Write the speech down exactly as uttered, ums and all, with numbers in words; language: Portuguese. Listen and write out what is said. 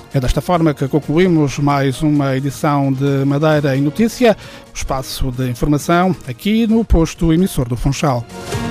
É desta forma que concluímos mais uma edição de Madeira em Notícia, o espaço de informação aqui no posto emissor do Funchal.